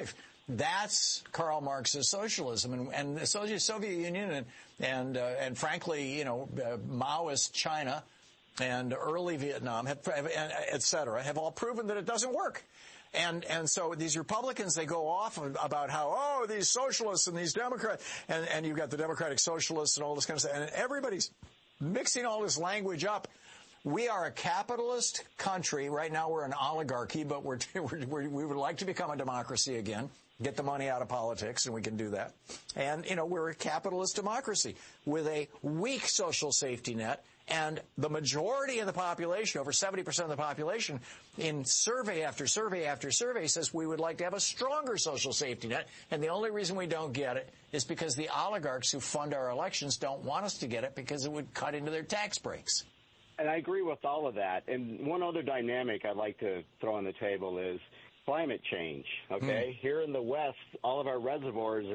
That's Karl Marx's socialism, and, and the Soviet Union and and, uh, and frankly, you know, uh, Maoist China and early Vietnam, have, et cetera, have all proven that it doesn't work. And and so these Republicans, they go off about how, oh, these socialists and these Democrats, and, and you've got the Democratic Socialists and all this kind of stuff, and everybody's mixing all this language up. We are a capitalist country. Right now we're an oligarchy, but we're, we're, we would like to become a democracy again, get the money out of politics, and we can do that. And, you know, we're a capitalist democracy with a weak social safety net. And the majority of the population, over seventy percent of the population, in survey after survey after survey, says we would like to have a stronger social safety net. And the only reason we don't get it is because the oligarchs who fund our elections don't want us to get it because it would cut into their tax breaks. And I agree with all of that. And one other dynamic I'd like to throw on the table is climate change, okay? Mm. Here in the West, all of our reservoirs